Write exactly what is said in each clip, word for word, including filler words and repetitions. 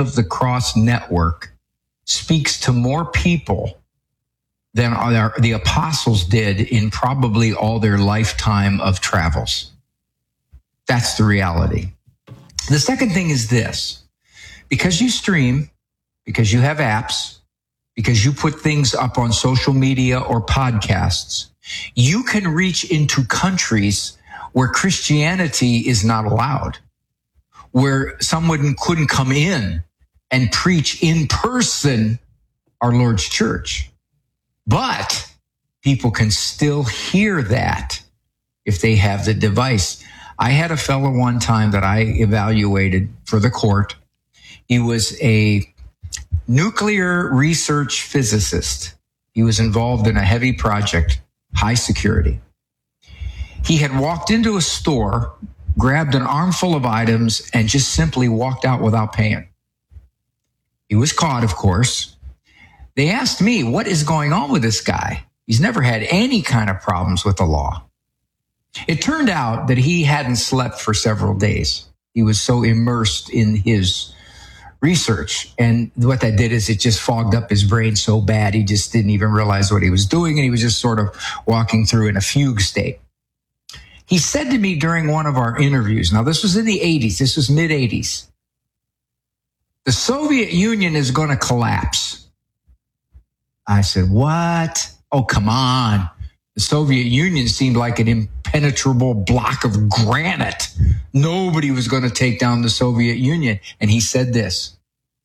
of the Cross Network speaks to more people than our, the apostles did in probably all their lifetime of travels. That's the reality. The second thing is this. Because you stream, because you have apps, because you put things up on social media or podcasts, you can reach into countries where Christianity is not allowed, where someone couldn't come in and preach in person our Lord's church. But people can still hear that if they have the device. I had a fellow one time that I evaluated for the court. He was a nuclear research physicist. He was involved in a heavy project, high security. He had walked into a store, grabbed an armful of items, and just simply walked out without paying. He was caught, of course. They asked me, what is going on with this guy? He's never had any kind of problems with the law. It turned out that he hadn't slept for several days. He was so immersed in his research. And what that did is it just fogged up his brain so bad, he just didn't even realize what he was doing. And he was just sort of walking through in a fugue state. He said to me during one of our interviews, now this was in the eighties, this was mid eighties, the Soviet Union is going to collapse. I said, what? Oh, come on. The Soviet Union seemed like an impenetrable block of granite. Nobody was going to take down the Soviet Union. And he said this: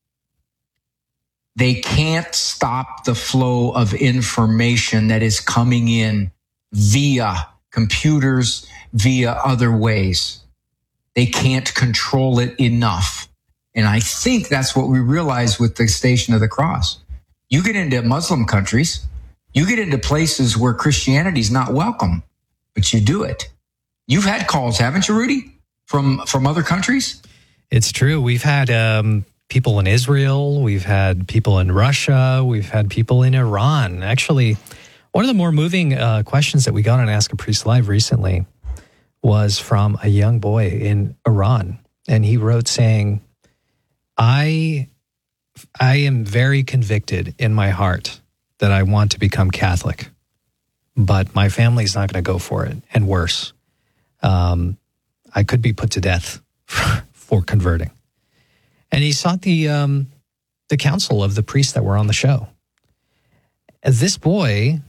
they can't stop the flow of information that is coming in via computers, via other ways. They can't control it enough. And I think that's what we realize with the Station of the Cross. You get into Muslim countries, you get into places where Christianity is not welcome, but you do it. You've had calls, haven't you, Rudy, from from other countries? It's true. We've had um, people in Israel. We've had people in Russia. We've had people in Iran. Actually, one of the more moving uh, questions that we got on Ask a Priest Live recently was from a young boy in Iran. And he wrote saying, I, I am very convicted in my heart that I want to become Catholic, but my family's not going to go for it. And worse, um, I could be put to death for converting. And he sought the um, the counsel of the priests that were on the show. As this boy,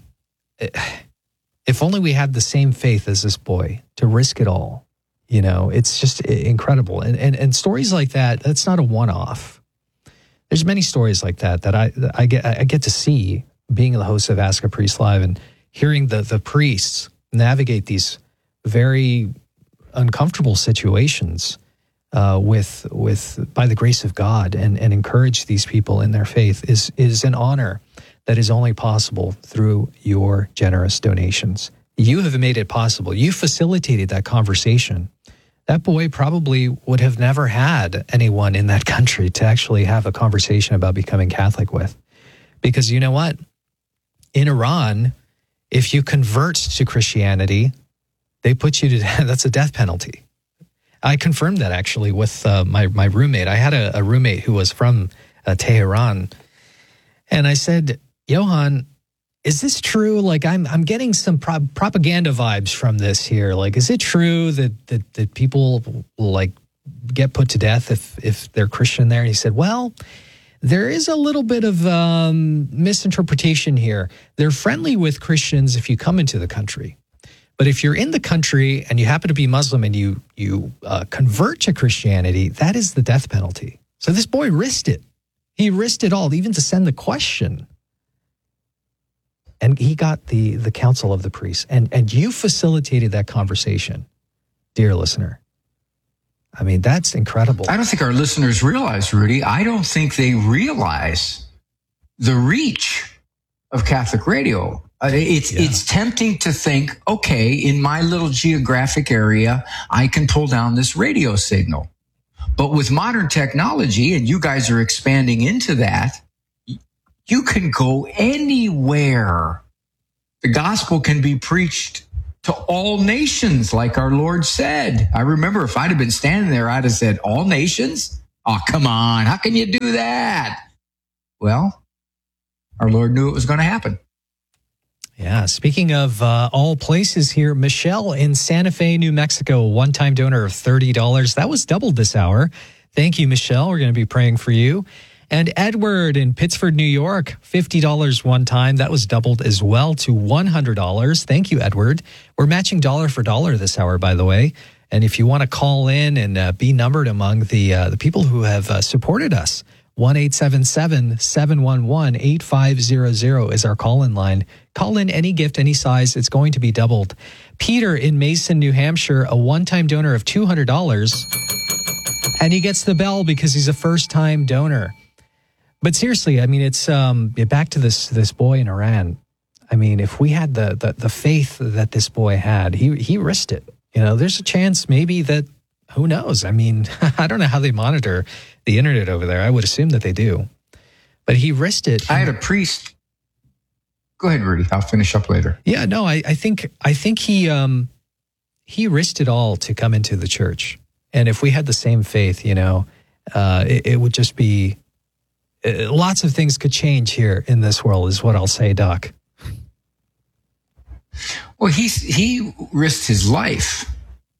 if only we had the same faith as this boy to risk it all, you know, it's just incredible. And and, and stories like that, that's not a one-off. There's many stories like that that I I get I get to see being the host of Ask a Priest Live and hearing the the priests navigate these very uncomfortable situations uh, with with by the grace of God and and encourage these people in their faith is is an honor that is only possible through your generous donations. You have made it possible. You facilitated that conversation. That boy probably would have never had anyone in that country to actually have a conversation about becoming Catholic with. Because you know what? In Iran, if you convert to Christianity, they put you to death. That's a death penalty. I confirmed that actually with uh, my, my roommate. I had a, a roommate who was from uh, Tehran. And I said, Johan, is this true? Like, I'm I'm getting some pro- propaganda vibes from this here. Like, is it true that, that that people will, like, get put to death if if they're Christian there? And he said, well, there is a little bit of um, misinterpretation here. They're friendly with Christians if you come into the country. But if you're in the country and you happen to be Muslim and you, you uh, convert to Christianity, that is the death penalty. So this boy risked it. He risked it all, even to send the question. And he got the the counsel of the priest. And, and you facilitated that conversation, dear listener. I mean, that's incredible. I don't think our listeners realize, Rudy, I don't think they realize the reach of Catholic radio. Uh, it's yeah. It's tempting to think, okay, in my little geographic area, I can pull down this radio signal. But with modern technology, and you guys are expanding into that, you can go anywhere. The gospel can be preached to all nations, like our Lord said. I remember if I'd have been standing there, I'd have said, all nations? Oh, come on. How can you do that? Well, our Lord knew it was going to happen. Yeah. Speaking of uh, all places here, Michelle in Santa Fe, New Mexico, one-time donor of thirty dollars. That was doubled this hour. Thank you, Michelle. We're going to be praying for you. And Edward in Pittsford, New York, fifty dollars one time. That was doubled as well to one hundred dollars. Thank you, Edward. We're matching dollar for dollar this hour, by the way. And if you want to call in and uh, be numbered among the uh, the people who have uh, supported us, one eight seven seven, seven one one, eight five zero zero is our call-in line. Call in any gift, any size. It's going to be doubled. Peter in Mason, New Hampshire, a one-time donor of two hundred dollars. And he gets the bell because he's a first-time donor. But seriously, I mean, it's um, back to this this boy in Iran. I mean, if we had the, the, the faith that this boy had, he he risked it. You know, there's a chance maybe that, who knows? I mean, I don't know how they monitor the internet over there. I would assume that they do. But he risked it. I had a priest. Go ahead, Rudy. I'll finish up later. Yeah, no, I, I think I think he um, he risked it all to come into the church. And if we had the same faith, you know, uh, it, it would just be, uh, lots of things could change here in this world is what I'll say, Doc. Well, he's, he risked his life.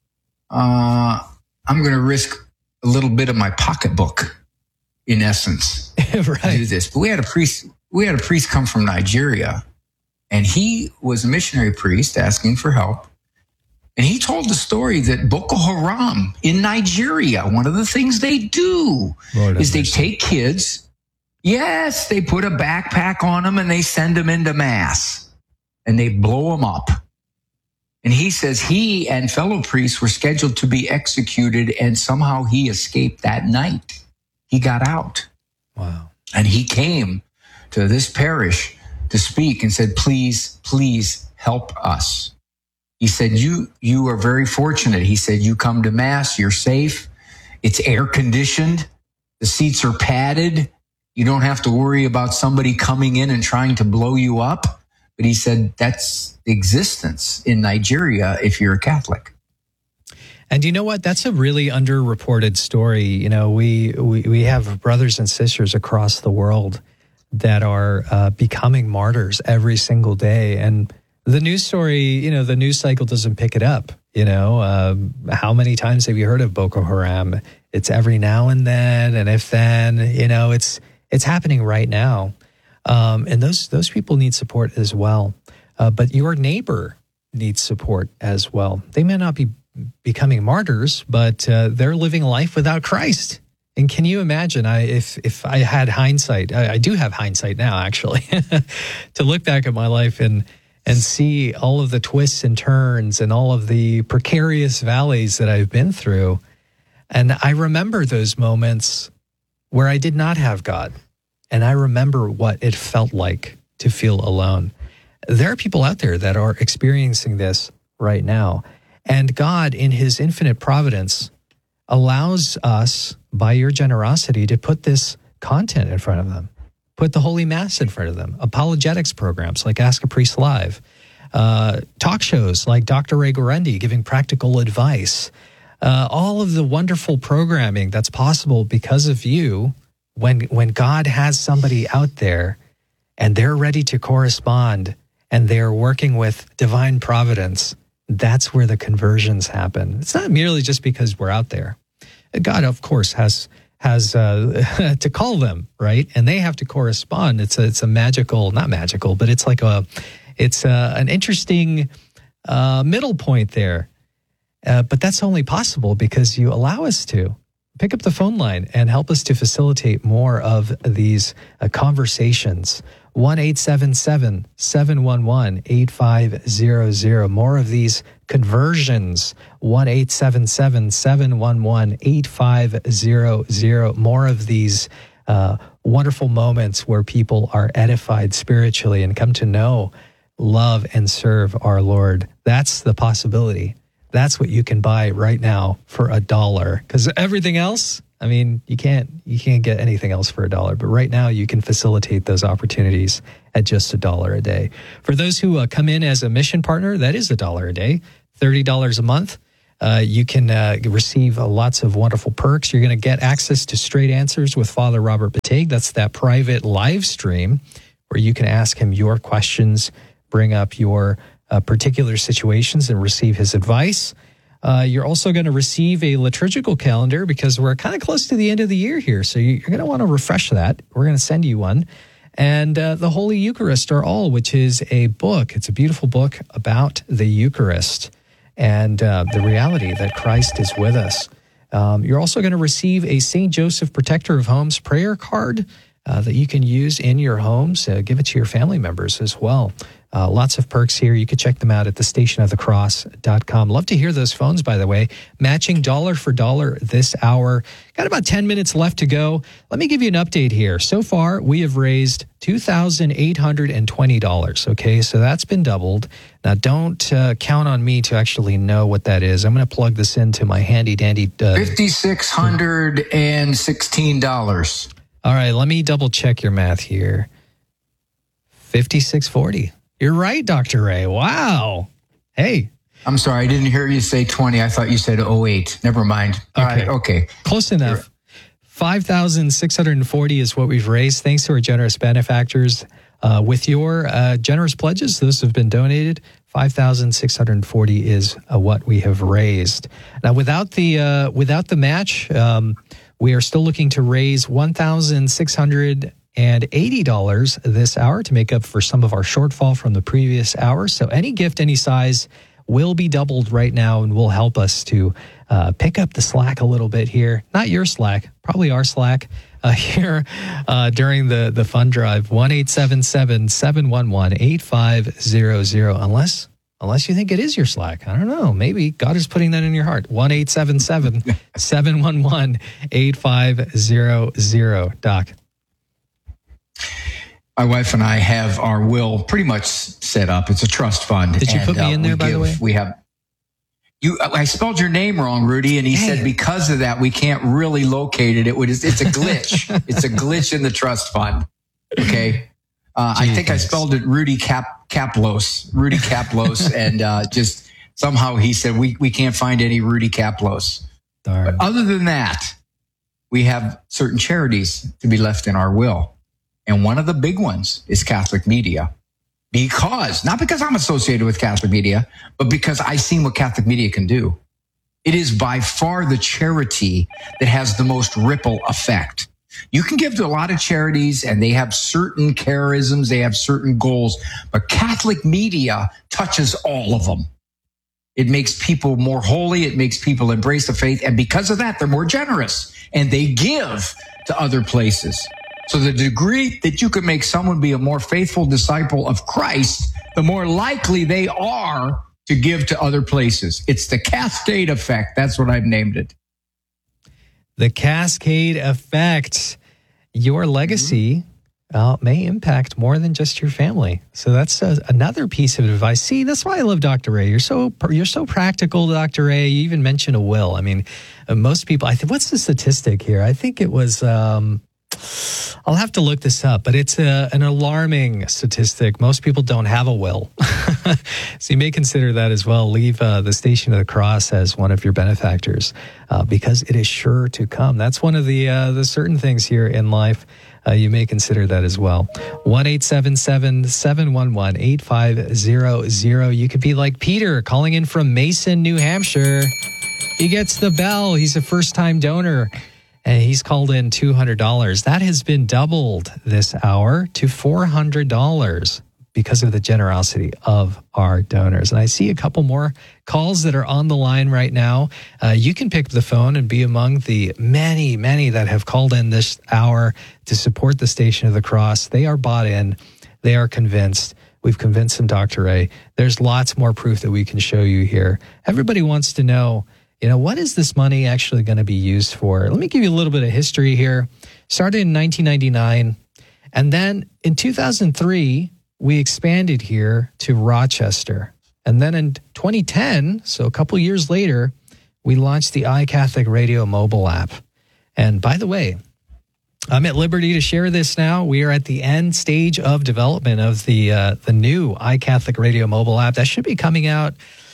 Uh, I'm going to risk a little bit of my pocketbook, in essence, right. to do this. But we had a priest, we had a priest come from Nigeria, and he was a missionary priest asking for help. And he told the story that Boko Haram in Nigeria, one of the things they do Lord is they take kids. Yes, they put a backpack on them and they send them into mass and they blow them up. And he says he and fellow priests were scheduled to be executed, and somehow he escaped that night. He got out. Wow. And he came to this parish to speak and said, please, please help us. He said, you you are very fortunate. He said, you come to mass, you're safe. It's air conditioned. The seats are padded. You don't have to worry about somebody coming in and trying to blow you up. But he said, that's existence in Nigeria if you're a Catholic. And you know what? That's a really underreported story. You know, we, we, we have brothers and sisters across the world that are uh, becoming martyrs every single day. And the news story, you know, the news cycle doesn't pick it up. You know, um, how many times have you heard of Boko Haram? It's every now and then, and if then, you know, it's it's happening right now. Um, and those those people need support as well. Uh, but your neighbor needs support as well. They may not be becoming martyrs, but uh, they're living a life without Christ. And can you imagine, I, if if I had hindsight, I, I do have hindsight now, actually, to look back at my life and and see all of the twists and turns and all of the precarious valleys that I've been through. And I remember those moments where I did not have God. And I remember what it felt like to feel alone. There are people out there that are experiencing this right now. And God, in his infinite providence, allows us, by your generosity, to put this content in front of them. Put the Holy Mass in front of them. Apologetics programs like Ask a Priest Live. Uh, talk shows like Doctor Ray Guarendi giving practical advice. Uh, all of the wonderful programming that's possible because of you when when God has somebody out there and they're ready to correspond and they're working with divine providence. That's where the conversions happen. It's not merely just because we're out there. God, of course, has has uh, to call them, right? And they have to correspond. It's a, it's a magical, not magical, but it's like a, it's a, an interesting uh, middle point there. Uh, but that's only possible because you allow us to. Pick up the phone line and help us to facilitate more of these uh, conversations. one eight seven seven, seven one one, eight five zero zero. More of these conversions. one eight seven seven, seven one one, eight five zero zero. More of these uh, wonderful moments where people are edified spiritually and come to know, love, and serve our Lord. That's the possibility. That's what you can buy right now for a dollar. Because everything else, I mean, you can't you can't get anything else for a dollar. But right now, you can facilitate those opportunities at just a dollar a day. For those who uh, come in as a mission partner, that is a dollar a day, thirty dollars a month. Uh, you can uh, receive uh, lots of wonderful perks. You're going to get access to Straight Answers with Father Robert Batague. That's that private live stream where you can ask him your questions, bring up your uh, particular situations, and receive his advice. Uh, you're also going to receive a liturgical calendar because we're kind of close to the end of the year here. So you're going to want to refresh that. We're going to send you one. And uh, the Holy Eucharist or All, which is a book. It's a beautiful book about the Eucharist and uh, the reality that Christ is with us. Um, you're also going to receive a Saint Joseph Protector of Homes prayer card uh, that you can use in your homes. Uh, give it to your family members as well. Uh, lots of perks here. You can check them out at the station of the cross dot com. Love to hear those phones, by the way. Matching dollar for dollar this hour. Got about ten minutes left to go. Let me give you an update here. So far, we have raised two thousand eight hundred twenty dollars. Okay, so that's been doubled. Now, don't uh, count on me to actually know what that is. I'm going to plug this into my handy-dandy... Uh, five thousand six hundred sixteen dollars. All right, let me double-check your math here. five thousand six hundred forty dollars. You're right, Doctor Ray. Wow. Hey. I'm sorry, I didn't hear you say twenty. I thought you said oh eight. Never mind. All okay. right, okay. Close enough. five thousand six hundred forty is what we've raised, thanks to our generous benefactors. Uh, with your uh, generous pledges, those have been donated. five thousand six hundred forty is uh, what we have raised. Now, without the uh, without the match, um, we are still looking to raise one thousand six hundred and eighty dollars this hour to make up for some of our shortfall from the previous hour. So any gift, any size will be doubled right now and will help us to uh, pick up the slack a little bit here. Not your slack, probably our slack uh, here uh, during the, the fund drive. one eight seven seven, seven one one, eight five zero zero. Unless, unless you think it is your slack. I don't know. Maybe God is putting that in your heart. one eight seven seven, seven one one, eight five zero zero. Doc. My wife and I have our will pretty much set up. It's a trust fund. Did you and, put me uh, in there, by give, the way? We have. You, I spelled your name wrong, Rudy, and he Dang said it. because of that we can't really locate it. It was. It's a glitch. It's a glitch in the trust fund. Okay, uh, I think I spelled it Rudy Cap Kaplos, Rudy Kaplos, and uh, just somehow he said we we can't find any Rudy Kaplos. Darn. But other than that, we have certain charities to be left in our will. And one of the big ones is Catholic Media. Because, not because I'm associated with Catholic Media, but because I've seen what Catholic Media can do. It is by far the charity that has the most ripple effect. You can give to a lot of charities and they have certain charisms, they have certain goals, but Catholic Media touches all of them. It makes people more holy. It makes people embrace the faith. And because of that, they're more generous and they give to other places. So the degree that you can make someone be a more faithful disciple of Christ, the more likely they are to give to other places. It's the cascade effect. That's what I've named it. The cascade effect. Your legacy uh, may impact more than just your family. So that's uh, another piece of advice. See, that's why I love Doctor Ray. You're so you're so practical, Doctor Ray. You even mentioned a will. I mean, uh, most people. I think what's the statistic here? I think it was. Um, I'll have to look this up, but it's a, an alarming statistic. Most people don't have a will. So you may consider that as well. Leave uh, the Station of the Cross as one of your benefactors uh, because it is sure to come. That's one of the uh, the certain things here in life. Uh, you may consider that as well. one eight seven seven, seven one one, eight five zero zero. You could be like Peter calling in from Mason, New Hampshire. He gets the bell. He's a first-time donor. And he's called in two hundred dollars. That has been doubled this hour to four hundred dollars because of the generosity of our donors. And I see a couple more calls that are on the line right now. Uh, you can pick up the phone and be among the many, many that have called in this hour to support the Station of the Cross. They are bought in. They are convinced. We've convinced them, Doctor Ray. There's lots more proof that we can show you here. Everybody wants to know, you know, what is this money actually going to be used for? Let me give you a little bit of history here. Started in nineteen ninety-nine. And then in two thousand three, we expanded here to Rochester. And then in twenty ten, so a couple years later, we launched the iCatholic Radio mobile app. And by the way, I'm at liberty to share this now. We are at the end stage of development of the uh, the new iCatholic Radio mobile app. That should be coming out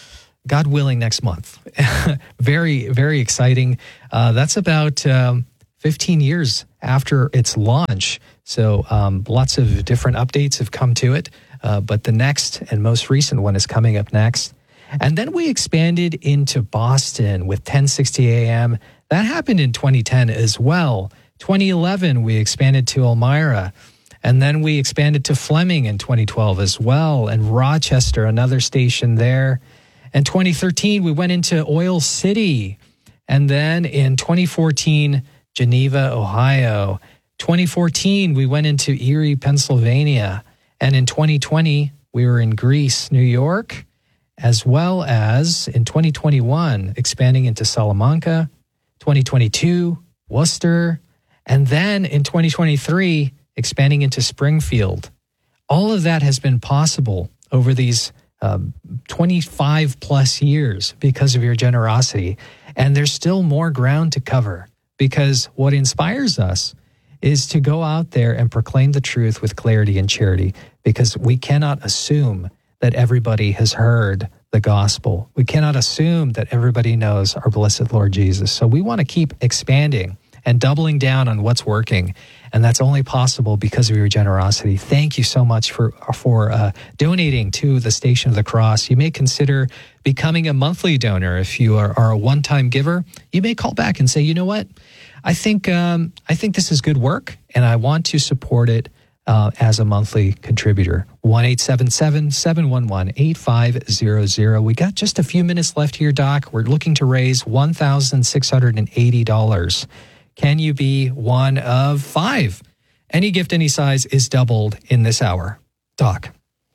God willing, next month. very, very exciting. Uh, that's about um, fifteen years after its launch. So um, lots of different updates have come to it. Uh, but the next and most recent one is coming up next. And then we expanded into Boston with ten sixty A M. That happened in twenty ten as well. twenty eleven, we expanded to Elmira. And then we expanded to Fleming in twenty twelve as well. And Rochester, another station there. In twenty thirteen, we went into Oil City. And then in twenty fourteen, Geneva, Ohio. twenty fourteen, we went into Erie, Pennsylvania. And in twenty twenty, we were in Greece, New York, as well as in twenty twenty-one, expanding into Salamanca, twenty twenty-two, Worcester, and then in twenty twenty-three, expanding into Springfield. All of that has been possible over these um, twenty-five plus years because of your generosity. And there's still more ground to cover, because what inspires us is to go out there and proclaim the truth with clarity and charity, because we cannot assume that everybody has heard the gospel. We cannot assume that everybody knows our blessed Lord Jesus. So we want to keep expanding and doubling down on what's working. And that's only possible because of your generosity. Thank you so much for, for uh, donating to the Station of the Cross. You may consider becoming a monthly donor. If you are, are a one-time giver, you may call back and say, you know what? I think um, I think this is good work, and I want to support it uh, as a monthly contributor. one eight seven seven, seven one one, eight five zero zero. We got just a few minutes left here, Doc. We're looking to raise one thousand six hundred eighty dollars. Can you be one of five? Any gift, any size is doubled in this hour. Doc.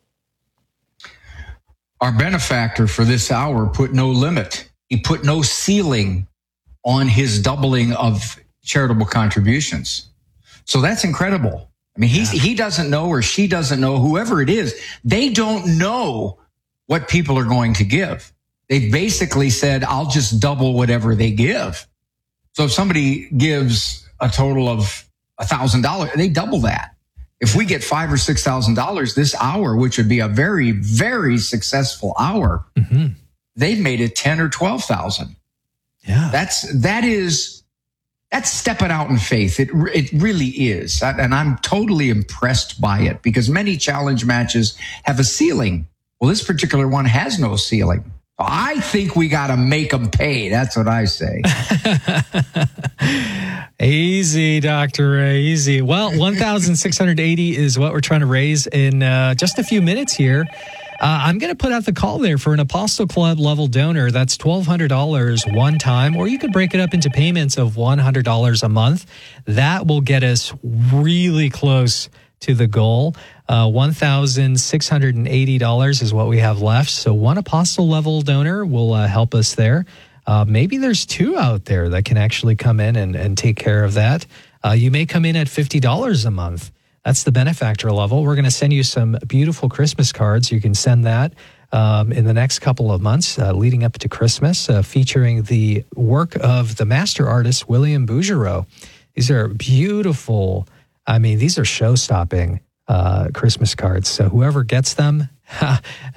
Our benefactor for this hour put no limit. He put no ceiling on his doubling of charitable contributions. So that's incredible. I mean, he's, yeah. he doesn't know, or she doesn't know, whoever it is, they don't know what people are going to give. They've basically said, I'll just double whatever they give. So if somebody gives a total of a thousand dollars, they double that. If we get five or six thousand dollars this hour, which would be a very, very successful hour, mm-hmm. they've made it ten or twelve thousand. Yeah, that's that is that's stepping out in faith. It it really is, and I'm totally impressed by it, because many challenge matches have a ceiling. Well, this particular one has no ceiling. I think we got to make them pay. That's what I say. Easy, Doctor Ray, easy. Well, one thousand six hundred eighty is what we're trying to raise in uh, just a few minutes here. Uh, I'm going to put out the call there for an Apostle Club level donor. That's twelve hundred dollars one time, or you could break it up into payments of one hundred dollars a month. That will get us really close to the goal. Uh, one thousand six hundred eighty dollars is what we have left. So one Apostle level donor will uh, help us there. Uh, maybe there's two out there that can actually come in and, and take care of that. Uh, you may come in at fifty dollars a month. That's the benefactor level. We're going to send you some beautiful Christmas cards. You can send that um, in the next couple of months uh, leading up to Christmas, uh, featuring the work of the master artist, William Bouguereau. These are beautiful. I mean, these are show-stopping uh, Christmas cards. So whoever gets them, uh,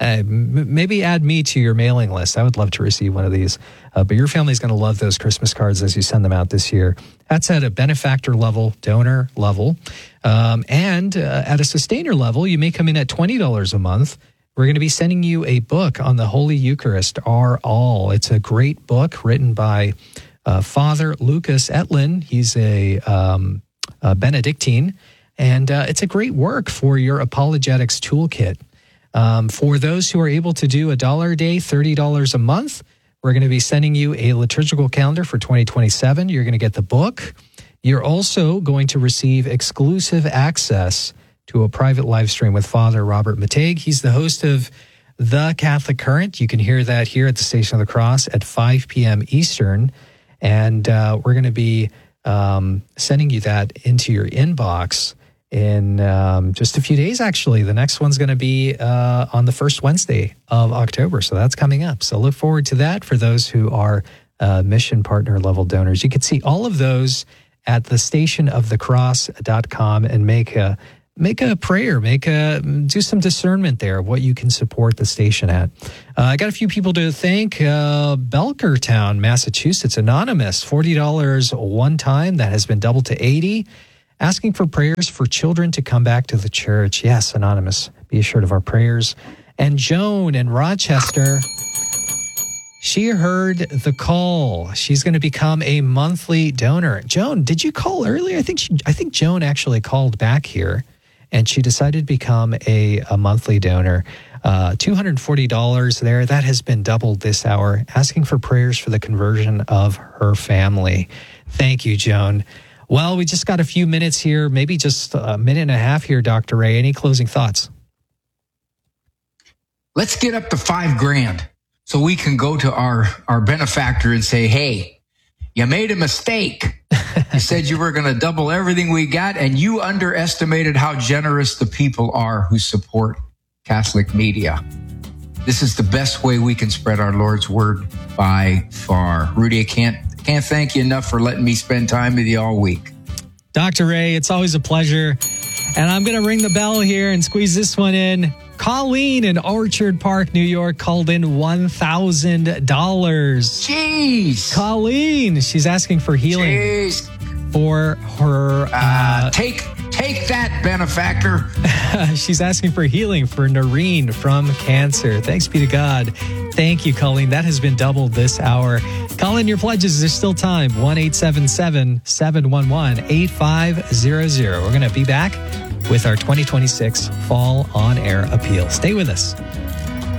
maybe add me to your mailing list. I would love to receive one of these. Uh, but your family's going to love those Christmas cards as you send them out this year. That's at a benefactor level, donor level. Um, and uh, at a sustainer level, you may come in at twenty dollars a month. We're going to be sending you a book on the Holy Eucharist, Our All. It's a great book written by uh, Father Lucas Etlin. He's a, um, a Benedictine, and uh, it's a great work for your apologetics toolkit. Um, for those who are able to do a dollar a day, thirty dollars a month, we're going to be sending you a liturgical calendar for twenty twenty-seven. You're going to get the book. You're also going to receive exclusive access to a private live stream with Father Robert Mateg. He's the host of The Catholic Current. You can hear that here at the Station of the Cross at five p.m. Eastern. And uh, we're going to be um, sending you that into your inbox in um, just a few days, actually. The next one's going to be uh, on the first Wednesday of October. So that's coming up. So look forward to that for those who are uh, mission partner level donors. You can see all of those at the station of the cross dot com and make a make a prayer, make a do some discernment there of what you can support the station at. Uh, I got a few people to thank. Uh, Belchertown, Massachusetts, anonymous, forty dollars one time. That has been doubled to eighty. Asking for prayers for children to come back to the church. Yes, anonymous. Be assured of our prayers. And Joan in Rochester, she heard the call. She's going to become a monthly donor. Joan, did you call earlier? I think she, I think Joan actually called back here, and she decided to become a, a monthly donor. Uh, two hundred forty dollars there. That has been doubled this hour. Asking for prayers for the conversion of her family. Thank you, Joan. Well, we just got a few minutes here, maybe just a minute and a half here, Doctor Ray. Any closing thoughts? Let's get up to five grand so we can go to our, our benefactor and say, hey, you made a mistake. You said you were going to double everything we got, and you underestimated how generous the people are who support Catholic media. This is the best way we can spread our Lord's word by far. Rudy, I can't, can't thank you enough for letting me spend time with you all week. Doctor Ray, it's always a pleasure. And I'm going to ring the bell here and squeeze this one in. Colleen in Orchard Park, New York, called in one thousand dollars. Jeez. Colleen, she's asking for healing Jeez. for her... Uh, uh, take take that, benefactor. She's asking for healing for Noreen from cancer. Thanks be to God. Thank you, Colleen. That has been doubled this hour. Call in your pledges. There's still time. one eight seven seven, seven one one, eight five zero zero. We're going to be back with our twenty twenty-six Fall On Air Appeal. Stay with us.